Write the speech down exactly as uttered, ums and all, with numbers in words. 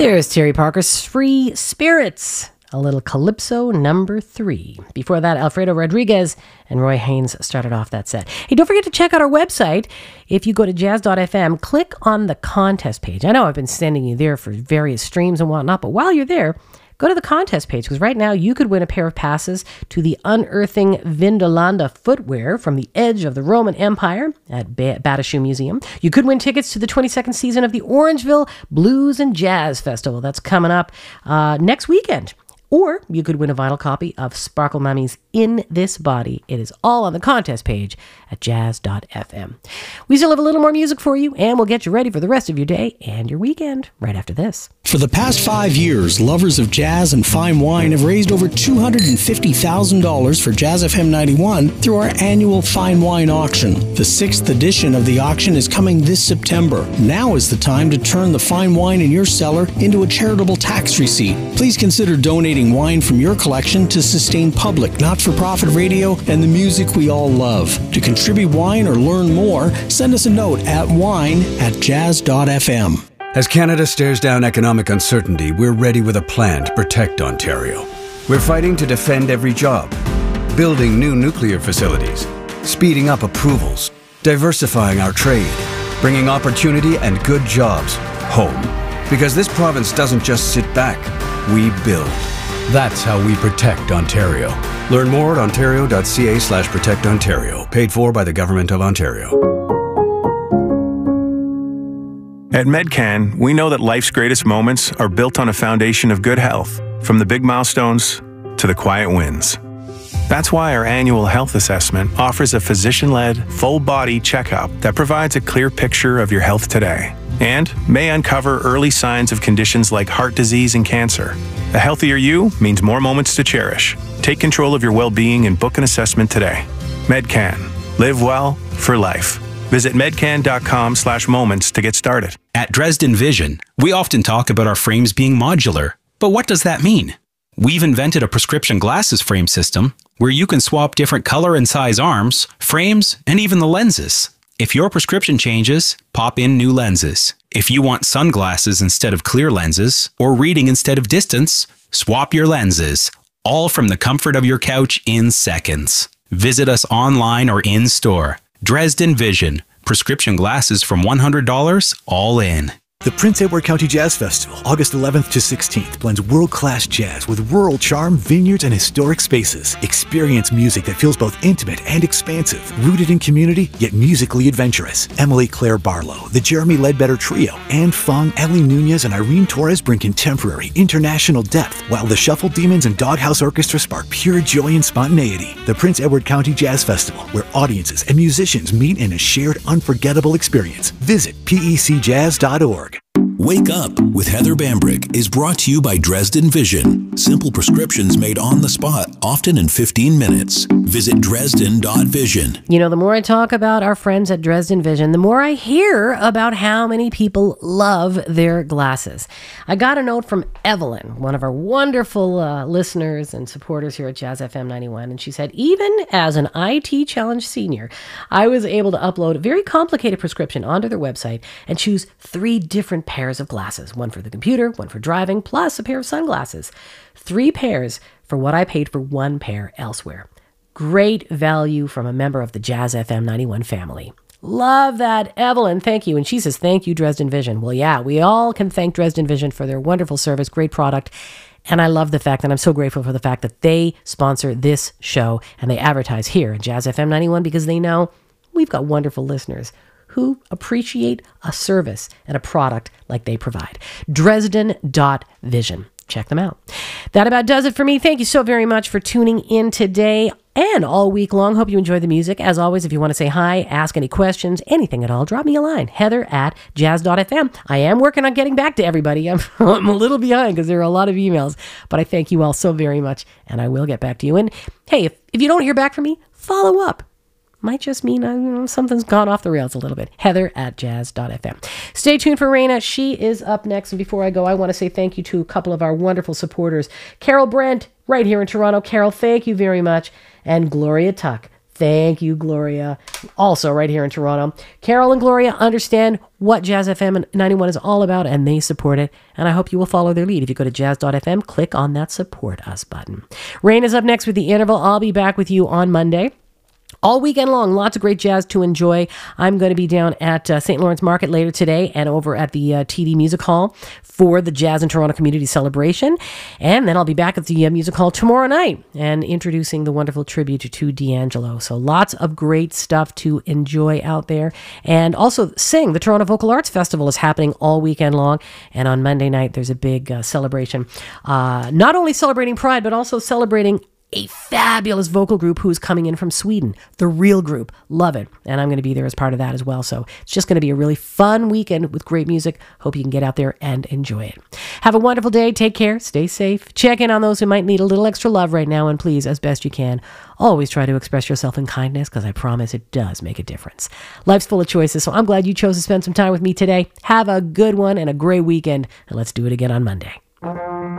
There's Terry Parker's Free Spirits, a little Calypso number three. Before that, Alfredo Rodriguez and Roy Haynes started off that set. Hey, don't forget to check out our website. If you go to jazz dot f m, click on the contest page. I know I've been sending you there for various streams and whatnot, but while you're there, go to the contest page, because right now you could win a pair of passes to the Unearthing Vindolanda footwear from the edge of the Roman Empire at ba- Batashu Museum. You could win tickets to the twenty-second season of the Orangeville Blues and Jazz Festival. That's coming up uh, next weekend. Or you could win a vinyl copy of Sparkle Mummy's In This Body. It is all on the contest page at jazz dot f m. We still have a little more music for you, and we'll get you ready for the rest of your day and your weekend right after this. For the past five years, lovers of jazz and fine wine have raised over two hundred fifty thousand dollars for Jazz F M ninety-one through our annual Fine Wine Auction. The sixth edition of the auction is coming this September. Now is the time to turn the fine wine in your cellar into a charitable tax receipt. Please consider donating wine from your collection to sustain public, not-for-profit radio and the music we all love. To contribute wine or learn more, send us a note at wine at jazz dot f m. As Canada stares down economic uncertainty, we're ready with a plan to protect Ontario. We're fighting to defend every job, building new nuclear facilities, speeding up approvals, diversifying our trade, bringing opportunity and good jobs home. Because this province doesn't just sit back, we build. That's how we protect Ontario. Learn more at ontario dot c a slash protect ontario. Paid for by the Government of Ontario. At Medcan, we know that life's greatest moments are built on a foundation of good health, from the big milestones to the quiet wins. That's why our annual health assessment offers a physician-led, full-body checkup that provides a clear picture of your health today and may uncover early signs of conditions like heart disease and cancer. A healthier you means more moments to cherish. Take control of your well-being and book an assessment today. Medcan. Live well for life. Visit medcan dot com slash moments to get started. At Dresden Vision, we often talk about our frames being modular. But what does that mean? We've invented a prescription glasses frame system where you can swap different color and size arms, frames, and even the lenses. If your prescription changes, pop in new lenses. If you want sunglasses instead of clear lenses, or reading instead of distance, swap your lenses, all from the comfort of your couch in seconds. Visit us online or in-store. Dresden Vision. Prescription glasses from one hundred dollars, all in. The Prince Edward County Jazz Festival, August eleventh to sixteenth, blends world-class jazz with rural charm, vineyards, and historic spaces. Experience music that feels both intimate and expansive, rooted in community, yet musically adventurous. Emily Claire Barlow, the Jeremy Ledbetter Trio, Anne Fung, Ellie Nunez, and Irene Torres bring contemporary, international depth, while the Shuffle Demons and Doghouse Orchestra spark pure joy and spontaneity. The Prince Edward County Jazz Festival, where audiences and musicians meet in a shared, unforgettable experience. Visit P E C jazz dot org. Wake Up with Heather Bambrick is brought to you by Dresden Vision. Simple prescriptions made on the spot, often in fifteen minutes. Visit dresden dot vision. You know, the more I talk about our friends at Dresden Vision, the more I hear about how many people love their glasses. I got a note from Evelyn, one of our wonderful uh, listeners and supporters here at Jazz F M ninety-one, and she said, even as an I T challenged senior, I was able to upload a very complicated prescription onto their website and choose three different pairs of glasses, one for the computer, one for driving, plus a pair of sunglasses. Three pairs for what I paid for one pair elsewhere. Great value from a member of the Jazz F M ninety-one family. Love that, Evelyn. Thank you. And she says, thank you, Dresden Vision. Well, yeah, we all can thank Dresden Vision for their wonderful service, great product. And I love the fact that I'm so grateful for the fact that they sponsor this show and they advertise here at Jazz F M ninety-one because they know we've got wonderful listeners who appreciate a service and a product like they provide. Dresden dot vision. Check them out. That about does it for me. Thank you so very much for tuning in today and all week long. Hope you enjoy the music. As always, if you want to say hi, ask any questions, anything at all, drop me a line. Heather at jazz dot f m. I am working on getting back to everybody. I'm, I'm a little behind because there are a lot of emails, but I thank you all so very much, and I will get back to you. And hey, if, if you don't hear back from me, follow up. Might just mean uh, you know, something's gone off the rails a little bit. Heather at jazz dot f m. Stay tuned for Raina. She is up next. And before I go, I want to say thank you to a couple of our wonderful supporters. Carol Brent, right here in Toronto. Carol, thank you very much. And Gloria Tuck, Thank you, Gloria. Also right here in Toronto. Carol and Gloria understand what Jazz F M ninety-one is all about, and they support it. And I hope you will follow their lead. If you go to jazz dot f m, click on that support us button. Rain is up next with The Interval. I'll be back with you on Monday. All weekend long, lots of great jazz to enjoy. I'm going to be down at uh, Saint Lawrence Market later today and over at the uh, T D Music Hall for the Jazz in Toronto Community Celebration. And then I'll be back at the uh, Music Hall tomorrow night and introducing the wonderful tribute to D'Angelo. So lots of great stuff to enjoy out there. And also Sing, the Toronto Vocal Arts Festival, is happening all weekend long. And on Monday night, there's a big uh, celebration. Uh, not only celebrating Pride, but also celebrating a fabulous vocal group who's coming in from Sweden, The Real Group. Love it. And I'm going to be there as part of that as well. So it's just going to be a really fun weekend with great music. Hope you can get out there and enjoy it. Have a wonderful day. Take care. Stay safe. Check in on those who might need a little extra love right now. And please, as best you can, always try to express yourself in kindness, because I promise it does make a difference. Life's full of choices, so I'm glad you chose to spend some time with me today. Have a good one and a great weekend. And let's do it again on Monday.